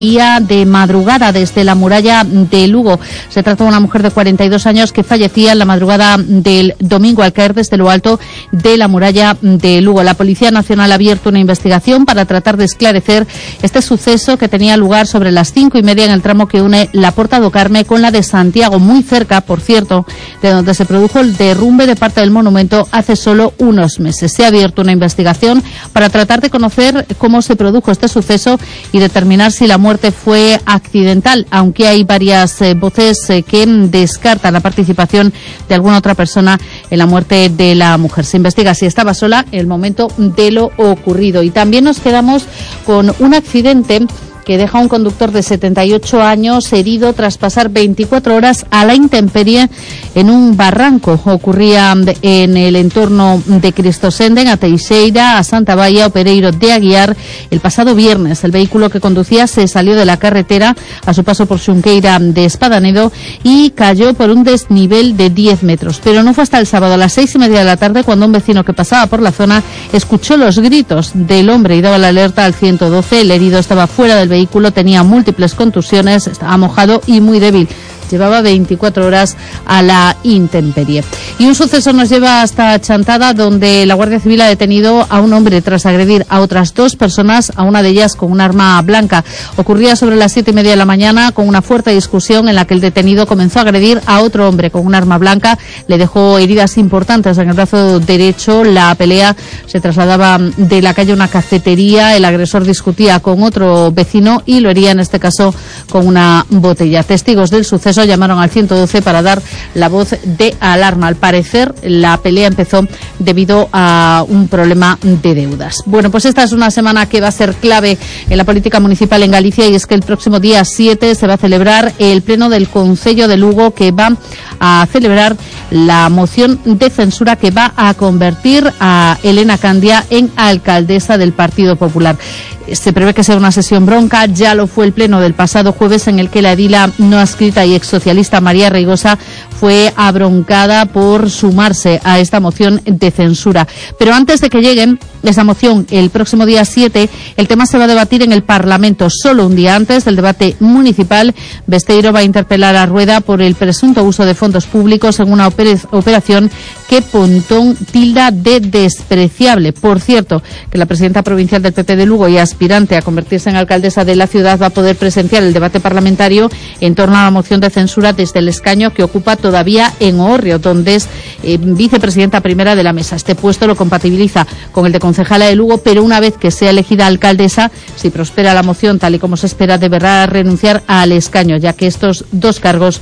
de madrugada desde la muralla de Lugo. Se trata de una mujer de 42 años que fallecía en la madrugada del domingo al caer desde lo alto de la muralla de Lugo. La Policía Nacional ha abierto una investigación para tratar de esclarecer este suceso que tenía lugar sobre las 5:30 en el tramo que une la Porta do Carme con la de Santiago, muy cerca, por cierto, de donde se produjo el derrumbe de parte del monumento hace solo unos meses. Se ha abierto una investigación para tratar de conocer cómo se produjo este suceso y determinar si la muerte fue accidental, aunque hay varias voces que descartan la participación de alguna otra persona en la muerte de la mujer. Se investiga si estaba sola en el momento de lo ocurrido. Y también nos quedamos con un accidente que deja a un conductor de 78 años herido tras pasar 24 horas a la intemperie en un barranco. Ocurría en el entorno de Cristosenden, a Teixeira, a Santa Baia, o Pereiro de Aguiar, el pasado viernes. El vehículo que conducía se salió de la carretera a su paso por Xunqueira de Espadanedo y cayó por un desnivel de 10 metros. Pero no fue hasta el sábado a las 6:30 de la tarde cuando un vecino que pasaba por la zona escuchó los gritos del hombre y daba la alerta al 112. El herido estaba fuera del vehículo, tenía múltiples contusiones, estaba mojado y muy débil. Llevaba 24 horas a la intemperie. Y un suceso nos lleva hasta Chantada, donde la Guardia Civil ha detenido a un hombre tras agredir a otras dos personas, a una de ellas con un arma blanca. Ocurría sobre las 7:30 de la mañana, con una fuerte discusión en la que el detenido comenzó a agredir a otro hombre con un arma blanca. Le dejó heridas importantes en el brazo derecho. La pelea se trasladaba de la calle a una cafetería. El agresor discutía con otro vecino y lo hería, en este caso, con una botella. Testigos del suceso llamaron al 112 para dar la voz de alarma. Al parecer, la pelea empezó debido a un problema de deudas. Bueno, pues esta es una semana que va a ser clave en la política municipal en Galicia, y es que el próximo día 7 se va a celebrar el pleno del Concello de Lugo, que va a celebrar la moción de censura que va a convertir a Elena Candia en alcaldesa del Partido Popular. Se prevé que sea una sesión bronca. Ya lo fue el pleno del pasado jueves, en el que la edila no adscrita y exsocialista María Reigosa fue abroncada por sumarse a esta moción de censura. Pero antes de que lleguen esa moción el próximo día 7, el tema se va a debatir en el Parlamento. Solo un día antes del debate municipal, Besteiro va a interpelar a Rueda por el presunto uso de fondos públicos en una operación que Pontón tilda de despreciable. Por cierto, que la presidenta provincial del PP de Lugo y aspirante a convertirse en alcaldesa de la ciudad va a poder presenciar el debate parlamentario en torno a la moción de censura desde el escaño que ocupa todavía en Oorrio, donde es vicepresidenta primera de la mesa. Este puesto lo compatibiliza con el de concejala de Lugo, pero una vez que sea elegida alcaldesa, si prospera la moción tal y como se espera, deberá renunciar al escaño, ya que estos dos cargos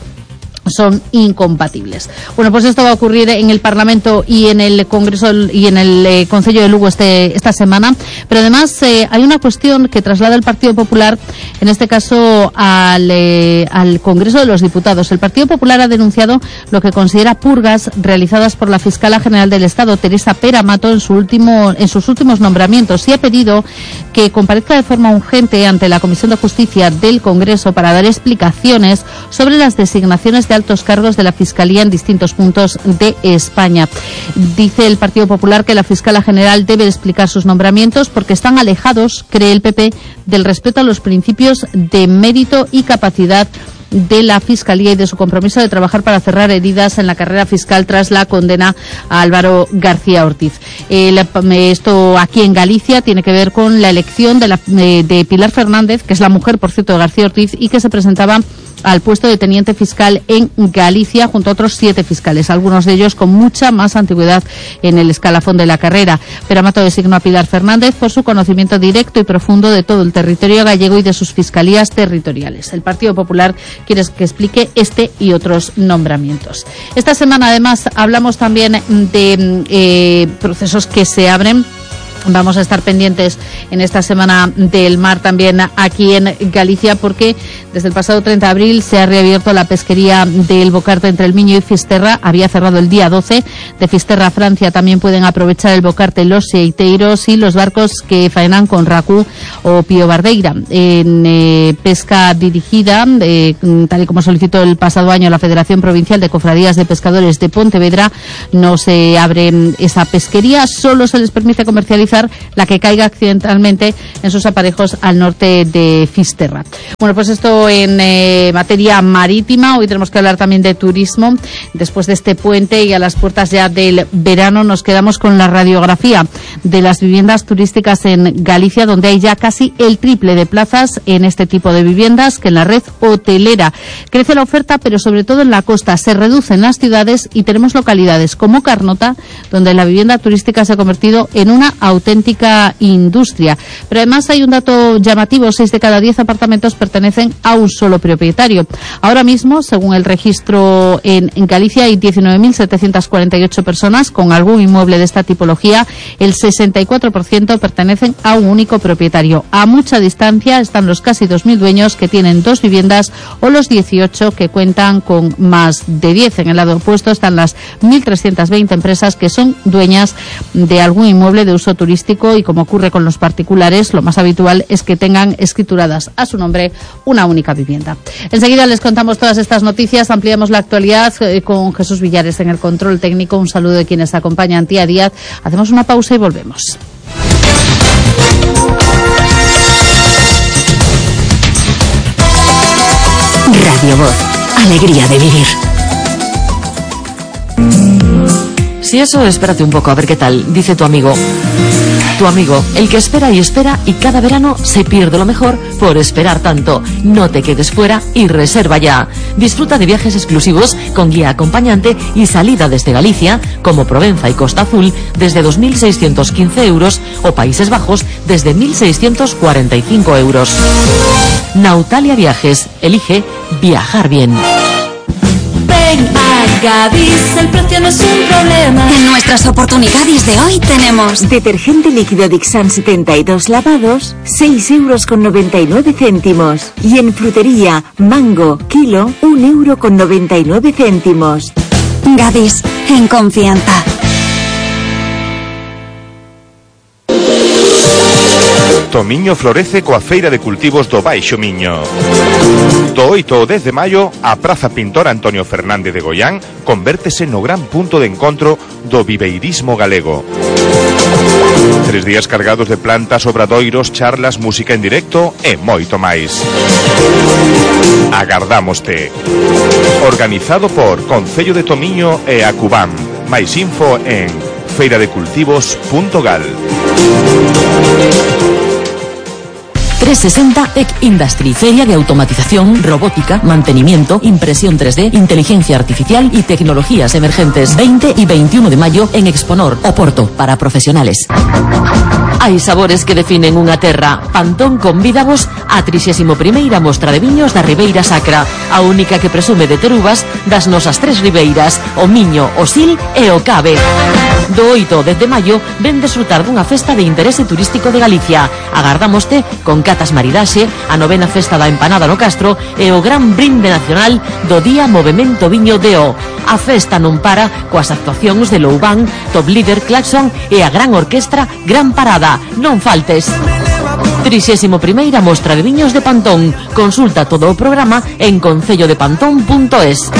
son incompatibles. Bueno, pues esto va a ocurrir en el Parlamento y en el Congreso y en el Concello de Lugo esta semana. Pero además hay una cuestión que traslada el Partido Popular, en este caso al Congreso de los Diputados. El Partido Popular ha denunciado lo que considera purgas realizadas por la Fiscala General del Estado, Teresa Pera Mato, en sus últimos nombramientos, y ha pedido que comparezca de forma urgente ante la Comisión de Justicia del Congreso para dar explicaciones sobre las designaciones de altos cargos de la Fiscalía en distintos puntos de España. Dice el Partido Popular que la Fiscala General debe explicar sus nombramientos porque están alejados, cree el PP, del respeto a los principios de mérito y capacidad de la Fiscalía y de su compromiso de trabajar para cerrar heridas en la carrera fiscal tras la condena a Álvaro García Ortiz. Esto aquí en Galicia tiene que ver con la elección de Pilar Fernández, que es la mujer, por cierto, de García Ortiz, y que se presentaba al puesto de teniente fiscal en Galicia junto a otros 7 fiscales, algunos de ellos con mucha más antigüedad en el escalafón de la carrera. Pera Mato designó a Pilar Fernández por su conocimiento directo y profundo de todo el territorio gallego y de sus fiscalías territoriales. El Partido Popular quiere que explique este y otros nombramientos. Esta semana, además, hablamos también de procesos que se abren. Vamos a estar pendientes en esta semana del mar también aquí en Galicia, porque desde el pasado 30 de abril se ha reabierto la pesquería del Bocarte entre el Miño y Fisterra. Había cerrado el día 12. De Fisterra a Francia también pueden aprovechar el Bocarte los seiteiros y los barcos que faenan con Racú o Pío Bardeira. En pesca dirigida, tal y como solicitó el pasado año la Federación Provincial de Cofradías de Pescadores de Pontevedra, no se abre esa pesquería. Solo se les permite comercializar utilizar la que caiga accidentalmente en sus aparejos al norte de Fisterra. Bueno, pues esto en materia marítima. Hoy tenemos que hablar también de turismo. Después de este puente y a las puertas ya del verano, nos quedamos con la radiografía de las viviendas turísticas en Galicia, donde hay ya casi el triple de plazas en este tipo de viviendas que en la red hotelera. Crece la oferta, pero sobre todo en la costa. Se reducen las ciudades y tenemos localidades como Carnota, donde la vivienda turística se ha convertido en una auténtica industria. Pero además hay un dato llamativo: 6 de cada 10 apartamentos pertenecen a un solo propietario. Ahora mismo, según el registro en Galicia, hay 19.748 personas con algún inmueble de esta tipología. El 64% pertenecen a un único propietario. A mucha distancia están los casi 2.000 dueños que tienen 2 viviendas o los 18 que cuentan con más de 10. En el lado opuesto están las 1.320 empresas que son dueñas de algún inmueble de uso turístico y, como ocurre con los particulares, lo más habitual es que tengan escrituradas a su nombre una única vivienda. Enseguida les contamos todas estas noticias, ampliamos la actualidad con Jesús Villares en el control técnico. Un saludo de quienes acompañan, Tía Díaz. Hacemos una pausa y volvemos. Radio Voz, alegría de vivir. Si eso, espérate un poco a ver qué tal, dice tu amigo. Tu amigo, el que espera y cada verano se pierde lo mejor por esperar tanto. No te quedes fuera y reserva ya. Disfruta de viajes exclusivos con guía acompañante y salida desde Galicia, como Provenza y Costa Azul, desde 2.615 euros o Países Bajos desde 1.645 euros. Nautalia Viajes, elige viajar bien. Ven a Gadis, el precio no es un problema. En nuestras oportunidades de hoy tenemos detergente líquido Dixan 72 lavados, 6,99 euros. Y en frutería, mango, kilo, 1,99 euros. Gadis, en confianza. Tomiño florece coa Feira de Cultivos do Baixo Miño. Do 8 ao 10 de maio, a Praza Pintor Antonio Fernández de Goián convértese no gran punto de encontro do viveirismo galego. 3 días cargados de plantas, obradoiros, charlas, música en directo e moito máis. Agardámoste. Organizado por Concello de Tomiño e Acubam. Máis info en feiradecultivos.gal. 360 Tech Industry, feria de automatización, robótica, mantenimiento, impresión 3D, inteligencia artificial y tecnologías emergentes. 20 y 21 de mayo en Exponor, Oporto, para profesionales. Hai sabores que definen unha terra. Pantón convídavos á 31ª Mostra de Viños da Ribeira Sacra, a única que presume de ter uvas das nosas 3 ribeiras, o Miño, o Sil e o Cabe. Do 8 ao 10 de maio ven desfrutar dunha festa de interese turístico de Galicia. Agardámoste con catas maridaxe, a 9ª festa da empanada no Castro e o gran brinde nacional do Día Movemento Viño DO. A festa non para coas actuacións de Loubán, Top Líder, Claxon e a gran orquestra Gran Parada. Non faltes. 31ª Mostra de Viños de Pantón. Consulta todo o programa en concellodepantón.es.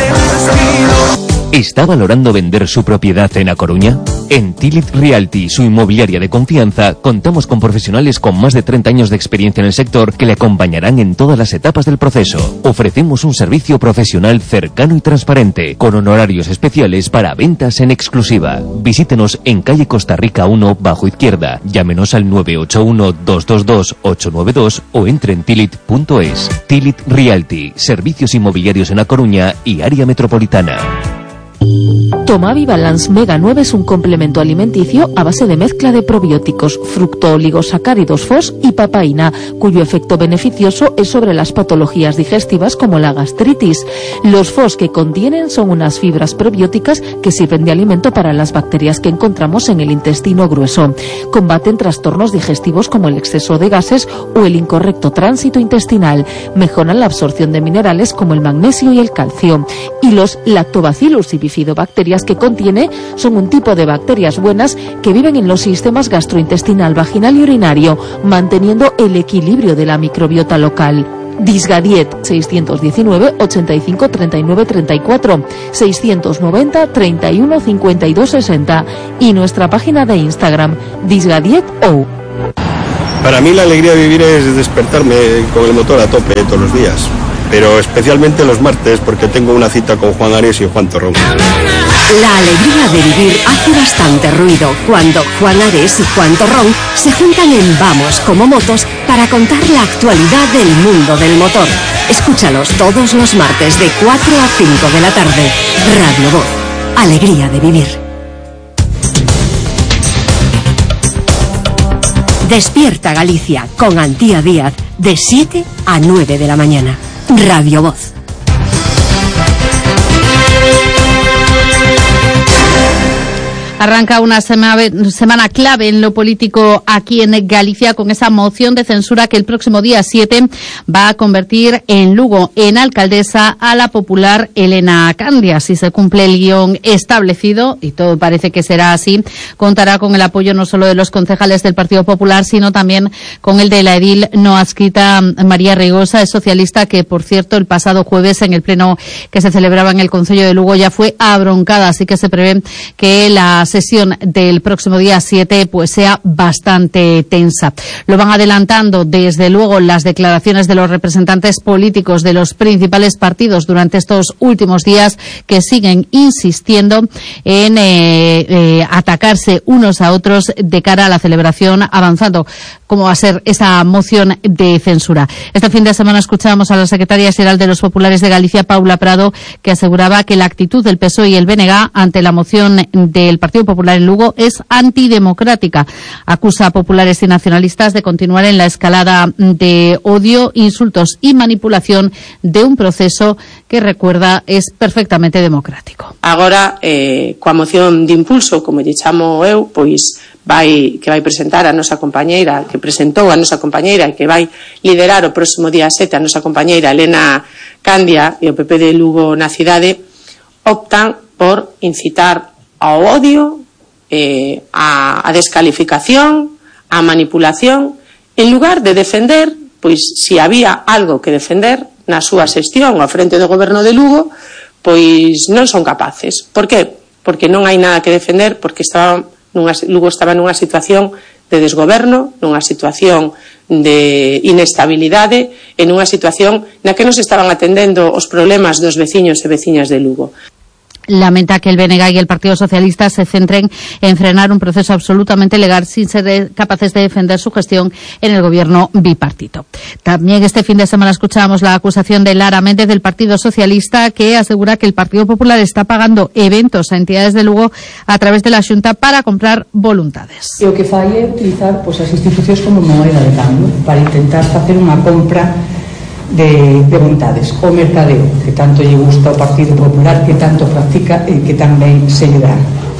¿Está valorando vender su propiedad en A Coruña? En Tilit Realty, su inmobiliaria de confianza, contamos con profesionales con más de 30 años de experiencia en el sector que le acompañarán en todas las etapas del proceso. Ofrecemos un servicio profesional cercano y transparente, con honorarios especiales para ventas en exclusiva. Visítenos en calle Costa Rica 1, bajo izquierda. Llámenos al 981-222-892 o entre en tilit.es. Tilit Realty, servicios inmobiliarios en A Coruña y área metropolitana. Tomavi Balance Mega 9 es un complemento alimenticio a base de mezcla de probióticos, fructooligosacáridos FOS y papaína, cuyo efecto beneficioso es sobre las patologías digestivas como la gastritis. Los FOS que contienen son unas fibras probióticas que sirven de alimento para las bacterias que encontramos en el intestino grueso. Combaten trastornos digestivos como el exceso de gases o el incorrecto tránsito intestinal. Mejoran la absorción de minerales como el magnesio y el calcio. Y los lactobacillus y bifidobacterias que contiene son un tipo de bacterias buenas que viven en los sistemas gastrointestinal, vaginal y urinario, manteniendo el equilibrio de la microbiota local. Disgadiet 619 85 39 34, 690 31 52 60 y nuestra página de Instagram disgadiet.ou. Para mí la alegría de vivir es despertarme con el motor a tope todos los días, pero especialmente los martes porque tengo una cita con Juan Ares y Juan Torrón. La alegría de vivir hace bastante ruido cuando Juan Ares y Juan Torrón se juntan en Vamos como Motos para contar la actualidad del mundo del motor. Escúchalos todos los martes de 4 a 5 de la tarde. Radio Voz. Alegría de vivir. Despierta Galicia con Antía Díaz de 7 a 9 de la mañana. Radio Voz. Arranca una semana clave en lo político aquí en Galicia con esa moción de censura que el próximo día 7 va a convertir en Lugo en alcaldesa a la popular Elena Candia. Si se cumple el guión establecido, y todo parece que será así, contará con el apoyo no solo de los concejales del Partido Popular, sino también con el de la edil no adscrita María Rigosa, es socialista, que por cierto el pasado jueves en el pleno que se celebraba en el Concello de Lugo ya fue abroncada, así que se prevé que la sesión del próximo día 7 pues sea bastante tensa. Lo van adelantando desde luego las declaraciones de los representantes políticos de los principales partidos durante estos últimos días, que siguen insistiendo en atacarse unos a otros de cara a la celebración, avanzando cómo va a ser esa moción de censura. Este fin de semana escuchábamos a la secretaria general de los Populares de Galicia, Paula Prado, que aseguraba que la actitud del PSOE y el BNG ante la moción del Partido Popular en Lugo es antidemocrática. Acusa a populares y nacionalistas de continuar en la escalada de odio, insultos y manipulación de un proceso que, recuerda, es perfectamente democrático. Agora, coa moción de impulso, como lle chamo eu, pois que vai presentar a nosa compañeira, que presentou a nosa compañeira e que vai liderar o próximo día 7 a nosa compañeira Elena Candia e o PP de Lugo na cidade, optan por incitar ao odio, a descalificación, a manipulación, en lugar de defender, pois se había algo que defender na súa xestión ao frente do goberno de Lugo, pois non son capaces. Por que? Porque non hai nada que defender, porque Lugo estaba nunha situación de desgoberno, nunha situación de inestabilidade e nunha situación na que non se estaban atendendo os problemas dos veciños e veciñas de Lugo. Lamenta que el BNG y el Partido Socialista se centren en frenar un proceso absolutamente legal sin ser capaces de defender su gestión en el gobierno bipartito. También este fin de semana escuchábamos la acusación de Lara Méndez del Partido Socialista, que asegura que el Partido Popular está pagando eventos a entidades de Lugo a través de la Xunta para comprar voluntades. E o que fai é utilizar as institucións como moeda de cambio para intentar facer unha compra de voluntades, o mercadeo que tanto lle gusta ao Partido Popular, que tanto practica e que tamén se lle dá.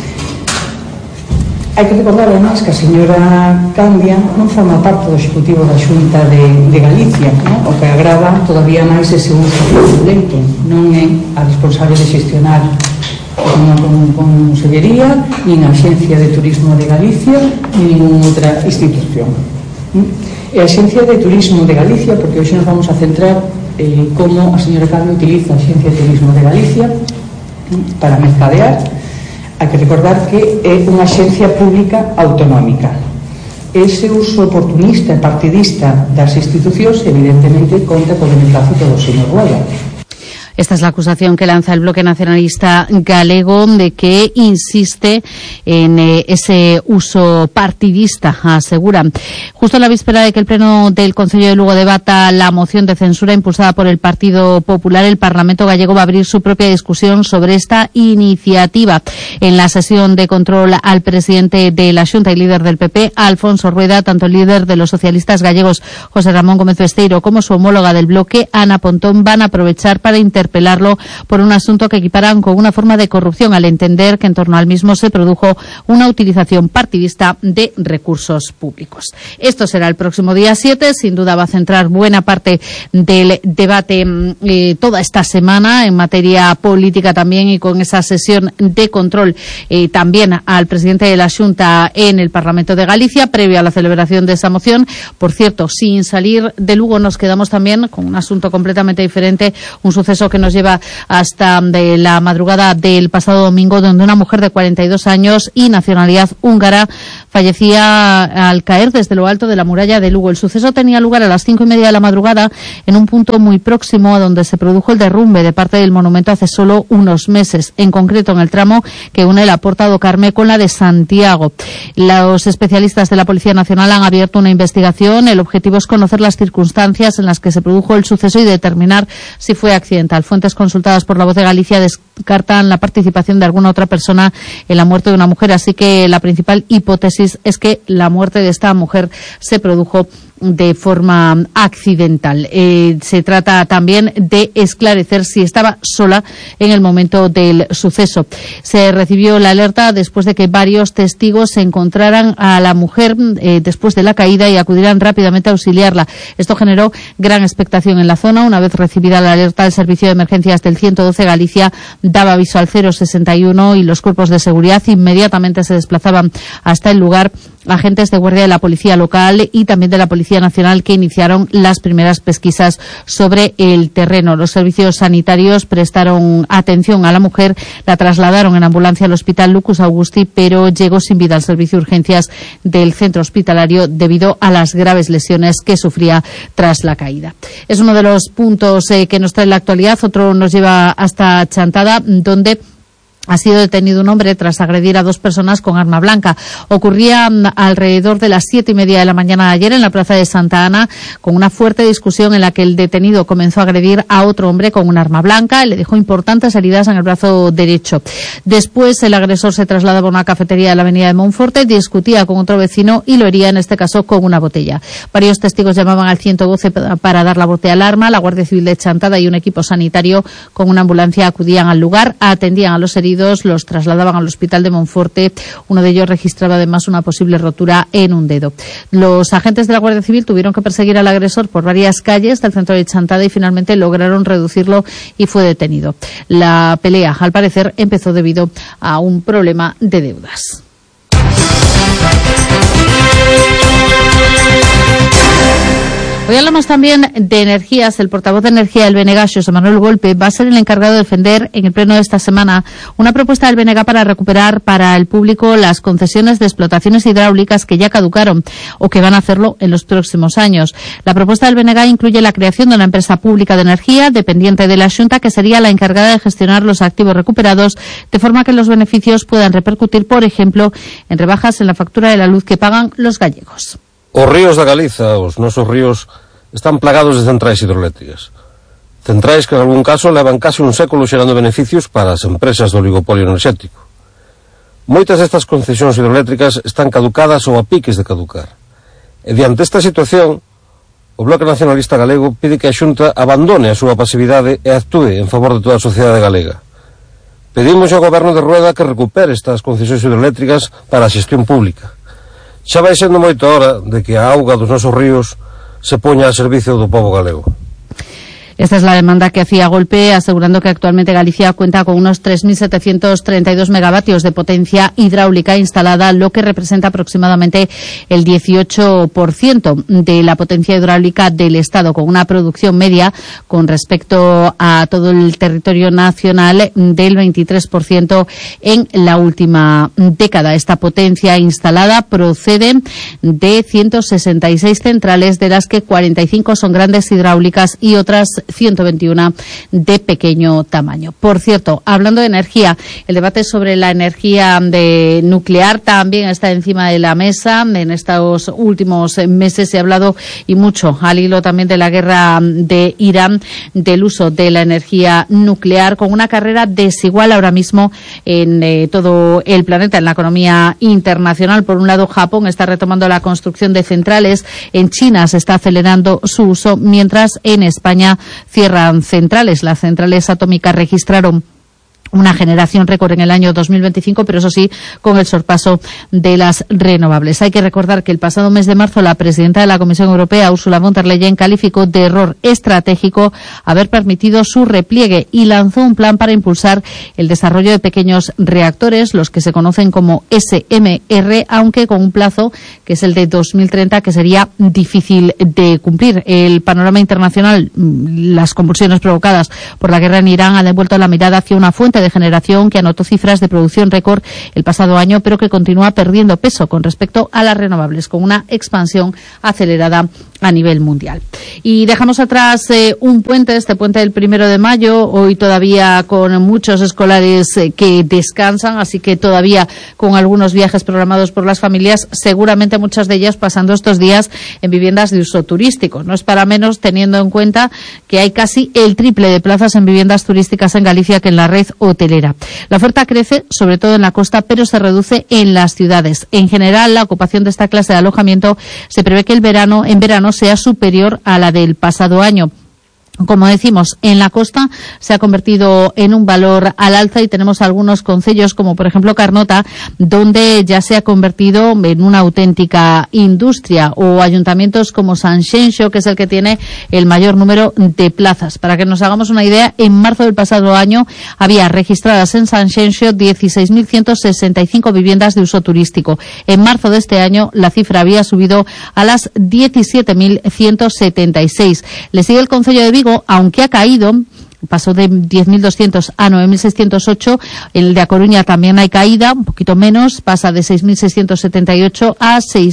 Hai que recordar además que a señora Candia non forma parte do Executivo da Xunta de Galicia, non? O que agrava todavía máis ese uso fraudulento. Non é a responsable de xestionar unha consellería, nin a Axencia de Turismo de Galicia, nin ninguna outra institución. E a Axencia de Turismo de Galicia, porque hoxe nos vamos a centrar en como a señora Candia utiliza a Axencia de Turismo de Galicia para mercadear. Hai que recordar que é unha axencia pública autonómica. Ese uso oportunista e partidista das institucións evidentemente conta co beneplácito do señor Rueda. Esta es la acusación que lanza el bloque nacionalista galego, de que insiste en ese uso partidista, aseguran. Justo en la víspera de que el Pleno del Concello de Lugo debata la moción de censura impulsada por el Partido Popular, el Parlamento gallego va a abrir su propia discusión sobre esta iniciativa. En la sesión de control al presidente de la Xunta y líder del PP, Alfonso Rueda, tanto el líder de los socialistas gallegos, José Ramón Gómez Besteiro, como su homóloga del bloque, Ana Pontón, van a aprovechar para interpelar interpelarlo por un asunto que equiparan con una forma de corrupción, al entender que en torno al mismo se produjo una utilización partidista de recursos públicos. Esto será el próximo día 7. Sin duda va a centrar buena parte del debate toda esta semana en materia política también, y con esa sesión de control también al presidente de la Xunta en el Parlamento de Galicia, previo a la celebración de esa moción. Por cierto, sin salir de Lugo, nos quedamos también con un asunto completamente diferente, un suceso que nos lleva hasta de la madrugada del pasado domingo, donde una mujer de 42 años y nacionalidad húngara fallecía al caer desde lo alto de la muralla de Lugo. El suceso tenía lugar a las 5:30 de la madrugada en un punto muy próximo a donde se produjo el derrumbe de parte del monumento hace solo unos meses, en concreto en el tramo que une la Porta do Carme con la de Santiago. Los especialistas de la Policía Nacional han abierto una investigación. El objetivo es conocer las circunstancias en las que se produjo el suceso y determinar si fue accidental. Fuentes consultadas por La Voz de Galicia descartan la participación de alguna otra persona en la muerte de una mujer, así que la principal hipótesis es que la muerte de esta mujer se produjo de forma accidental. Se trata también de esclarecer si estaba sola en el momento del suceso. Se recibió la alerta después de que varios testigos se encontraran a la mujer después de la caída y acudieran rápidamente a auxiliarla. Esto generó gran expectación en la zona. Una vez recibida la alerta, el servicio de emergencias del 112 Galicia daba aviso al 061 y los cuerpos de seguridad inmediatamente se desplazaban hasta el lugar. Agentes de guardia de la policía local y también de la Policía Nacional, que iniciaron las primeras pesquisas sobre el terreno. Los servicios sanitarios prestaron atención a la mujer, la trasladaron en ambulancia al Hospital Lucus Augusti, pero llegó sin vida al servicio de urgencias del centro hospitalario debido a las graves lesiones que sufría tras la caída. Es uno de los puntos que nos trae la actualidad. Otro nos lleva hasta Chantada, donde ha sido detenido un hombre tras agredir a 2 personas con arma blanca. Ocurría alrededor de las 7:30 de la mañana de ayer en la plaza de Santa Ana, con una fuerte discusión en la que el detenido comenzó a agredir a otro hombre con un arma blanca y le dejó importantes heridas en el brazo derecho. Después, el agresor se trasladaba a una cafetería de la avenida de Monforte, discutía con otro vecino y lo hería, en este caso, con una botella. Varios testigos llamaban al 112 para dar la voz de alarma. La Guardia Civil de Chantada y un equipo sanitario con una ambulancia acudían al lugar, atendían a los heridos, los trasladaban al hospital de Monforte. Uno de ellos registraba además una posible rotura en un dedo. Los agentes de la Guardia Civil tuvieron que perseguir al agresor por varias calles del centro de Chantada y finalmente lograron reducirlo y fue detenido. La pelea, al parecer, empezó debido a un problema de deudas. Hoy hablamos también de energías. El portavoz de Energía del BNG, José Manuel Golpe, va a ser el encargado de defender en el pleno de esta semana una propuesta del BNG para recuperar para el público las concesiones de explotaciones hidráulicas que ya caducaron o que van a hacerlo en los próximos años. La propuesta del BNG incluye la creación de una empresa pública de energía dependiente de la Xunta, que sería la encargada de gestionar los activos recuperados, de forma que los beneficios puedan repercutir, por ejemplo, en rebajas en la factura de la luz que pagan los gallegos. Os ríos da Galiza, os nosos ríos, están plagados de centrais hidroeléctricas. Centrais que, en algún caso, levan case un século xerando beneficios para as empresas do oligopolio enerxético. Moitas destas concesións hidroeléctricas están caducadas ou a piques de caducar. E diante esta situación, o Bloque Nacionalista Galego pide que a Xunta abandone a súa pasividade e actúe en favor de toda a sociedade galega. Pedimos ao Goberno de Rueda que recupere estas concesións hidroeléctricas para a xestión pública. Xa vai sendo moita hora de que a auga dos nosos ríos se poña a servicio do pobo galego. Esta es la demanda que hacía Golpe, asegurando que actualmente Galicia cuenta con unos 3.732 megavatios de potencia hidráulica instalada, lo que representa aproximadamente el 18% de la potencia hidráulica del Estado, con una producción media con respecto a todo el territorio nacional del 23% en la última década. Esta potencia instalada procede de 166 centrales, de las que 45 son grandes hidráulicas y otras 121 de pequeño tamaño. Por cierto, hablando de energía, el debate sobre la energía nuclear también está encima de la mesa. En estos últimos meses se ha hablado, y mucho, al hilo también de la guerra de Irán, del uso de la energía nuclear, con una carrera desigual ahora mismo en todo el planeta, en la economía internacional. Por un lado, Japón está retomando la construcción de centrales. En China se está acelerando su uso, mientras en España cierran centrales. Las centrales atómicas registraron una generación récord en el año 2025, pero eso sí, con el sorpaso de las renovables. Hay que recordar que el pasado mes de marzo la presidenta de la Comisión Europea, Ursula von der Leyen, calificó de error estratégico haber permitido su repliegue y lanzó un plan para impulsar el desarrollo de pequeños reactores, los que se conocen como SMR, aunque con un plazo que es el de 2030, que sería difícil de cumplir. El panorama internacional, las convulsiones provocadas por la guerra en Irán, han devuelto la mirada hacia una fuente de generación que anotó cifras de producción récord el pasado año, pero que continúa perdiendo peso con respecto a las renovables, con una expansión acelerada a nivel mundial. Y dejamos atrás un puente, este puente del 1 de mayo, hoy todavía con muchos escolares que descansan, así que todavía con algunos viajes programados por las familias, seguramente muchas de ellas pasando estos días en viviendas de uso turístico. No es para menos, teniendo en cuenta que hay casi el triple de plazas en viviendas turísticas en Galicia que en la red hotelera. La oferta crece, sobre todo en la costa, pero se reduce en las ciudades. En general, la ocupación de esta clase de alojamiento se prevé que en verano sea superior a la del pasado año. Como decimos, en la costa se ha convertido en un valor al alza y tenemos algunos concellos, como por ejemplo Carnota, donde ya se ha convertido en una auténtica industria, o ayuntamientos como Sanxenxo, que es el que tiene el mayor número de plazas. Para que nos hagamos una idea, en marzo del pasado año había registradas en Sanxenxo 16.165 viviendas de uso turístico. En marzo de este año la cifra había subido a las 17.176. Le sigue el concello de Vigo, aunque ha caído, pasó de 10.200 a 9.608. El de A Coruña también hay caída, un poquito menos, pasa de 6.678 a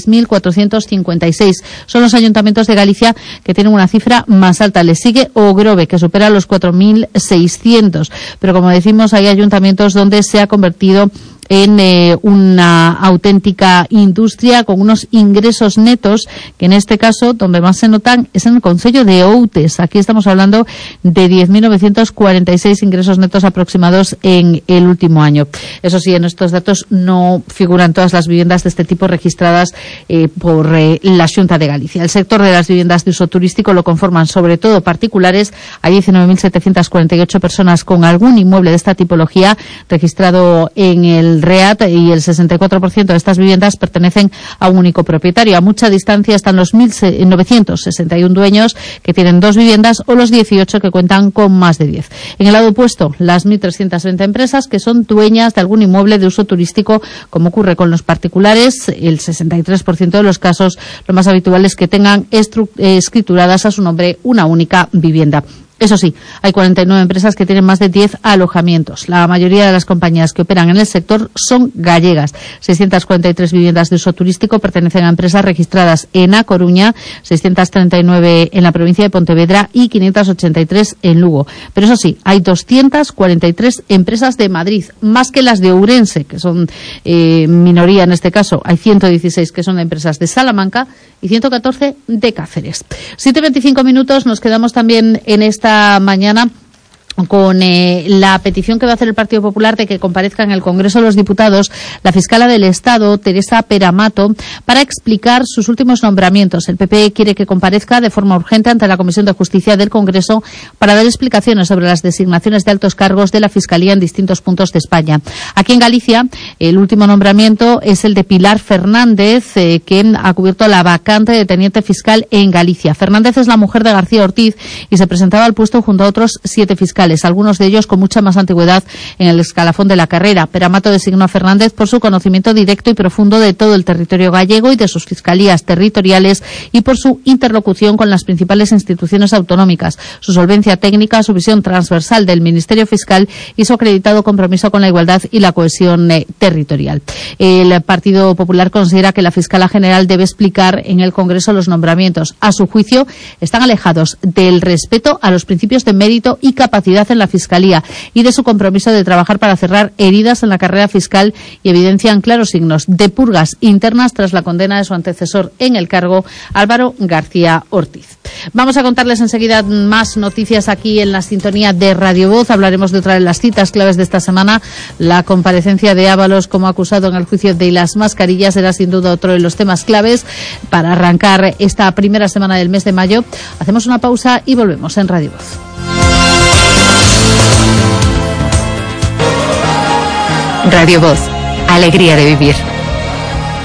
6.456. Son los ayuntamientos de Galicia que tienen una cifra más alta. Le sigue O Grove, que supera los 4.600. Pero como decimos, hay ayuntamientos donde se ha convertido en una auténtica industria con unos ingresos netos que en este caso donde más se notan es en el concello de Outes. Aquí estamos hablando de 10.946 ingresos netos aproximados en el último año. Eso sí, en estos datos no figuran todas las viviendas de este tipo registradas por la Xunta de Galicia. El sector de las viviendas de uso turístico lo conforman sobre todo particulares. Hay 19.748 personas con algún inmueble de esta tipología registrado en el REAT, y el 64% de estas viviendas pertenecen a un único propietario. A mucha distancia están los 1.961 dueños que tienen 2 viviendas o los 18 que cuentan con más de 10. En el lado opuesto, las 1.320 empresas que son dueñas de algún inmueble de uso turístico, como ocurre con los particulares. El 63% de los casos, lo más habitual es que tengan escrituradas a su nombre una única vivienda. Eso sí, hay 49 empresas que tienen más de 10 alojamientos. La mayoría de las compañías que operan en el sector son gallegas. 643 viviendas de uso turístico pertenecen a empresas registradas en A Coruña, 639 en la provincia de Pontevedra y 583 en Lugo. Pero eso sí, hay 243 empresas de Madrid, más que las de Ourense, que son minoría en este caso. Hay 116 que son empresas de Salamanca y 114 de Cáceres. 7:25 minutos, nos quedamos también en esta mañana con la petición que va a hacer el Partido Popular de que comparezca en el Congreso de los Diputados la fiscala del Estado, Teresa Peramato, para explicar sus últimos nombramientos. El PP quiere que comparezca de forma urgente ante la Comisión de Justicia del Congreso para dar explicaciones sobre las designaciones de altos cargos de la Fiscalía en distintos puntos de España. Aquí en Galicia, el último nombramiento es el de Pilar Fernández, que ha cubierto la vacante de teniente fiscal en Galicia. Fernández es la mujer de García Ortiz y se presentaba al puesto junto a otros 7 fiscales. Algunos de ellos con mucha más antigüedad en el escalafón de la carrera. Peramato designó a Fernández por su conocimiento directo y profundo de todo el territorio gallego y de sus fiscalías territoriales y por su interlocución con las principales instituciones autonómicas, su solvencia técnica, su visión transversal del Ministerio Fiscal y su acreditado compromiso con la igualdad y la cohesión territorial. El Partido Popular considera que la fiscala general debe explicar en el Congreso los nombramientos. A su juicio, están alejados del respeto a los principios de mérito y capacidad estabilidad en la Fiscalía y de su compromiso de trabajar para cerrar heridas en la carrera fiscal y evidencian claros signos de purgas internas tras la condena de su antecesor en el cargo, Álvaro García Ortiz. Vamos a contarles enseguida más noticias aquí en la sintonía de Radio Voz. Hablaremos de otra de las citas claves de esta semana. La comparecencia de Ábalos como acusado en el juicio de las mascarillas será sin duda otro de los temas claves para arrancar esta primera semana del mes de mayo. Hacemos una pausa y volvemos en Radio Voz. Radio Voz, alegría de vivir.